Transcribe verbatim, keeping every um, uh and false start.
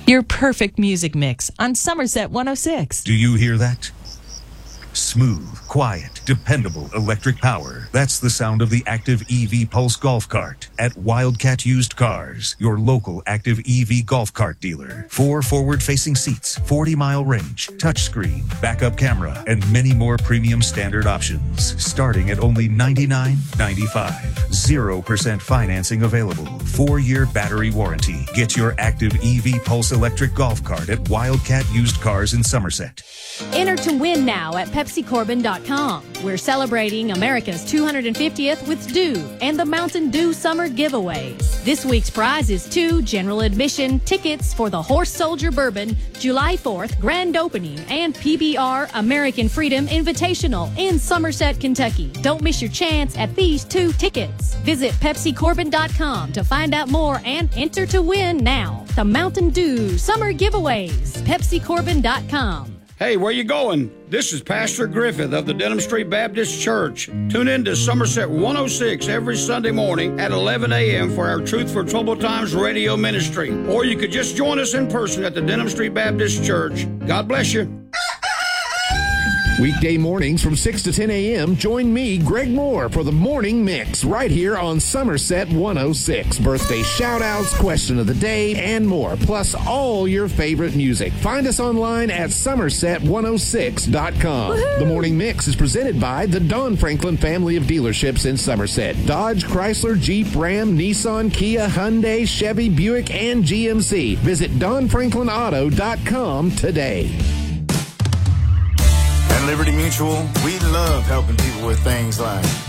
Your perfect music mix on Somerset one oh six. Do you hear that? Smooth, quiet, dependable electric power. That's the sound of the Active E V Pulse Golf Cart at Wildcat Used Cars, your local Active E V golf cart dealer. Four forward-facing seats, forty mile range, touchscreen, backup camera, and many more premium standard options. Starting at only ninety-nine ninety-five. zero percent financing available. Four-year battery warranty. Get your Active E V Pulse electric golf cart at Wildcat Used Cars in Somerset. Enter to win now at Pepsi Corbin dot com. We're celebrating America's two hundred fiftieth with Dew and the Mountain Dew Summer Giveaways. This week's prize is two general admission tickets for the Horse Soldier Bourbon July fourth grand opening and P B R American Freedom Invitational in Somerset, Kentucky. Don't miss your chance at these two tickets. Visit Pepsi Corbin dot com to find out more and enter to win now. The Mountain Dew Summer Giveaways. Pepsi Corbin dot com. Hey, where you going? This is Pastor Griffith of the Denham Street Baptist Church. Tune in to Somerset one oh six every Sunday morning at eleven a.m. for our Truth for Troubled Times radio ministry. Or you could just join us in person at the Denham Street Baptist Church. God bless you. Weekday mornings from six to ten a.m., join me, Greg Moore, for the Morning Mix right here on Somerset one oh six. Birthday shout-outs, question of the day, and more, plus all your favorite music. Find us online at somerset one oh six dot com. Woo-hoo! The Morning Mix is presented by the Don Franklin family of dealerships in Somerset. Dodge, Chrysler, Jeep, Ram, Nissan, Kia, Hyundai, Chevy, Buick, and G M C. Visit don franklin auto dot com today. At Liberty Mutual, we love helping people with things like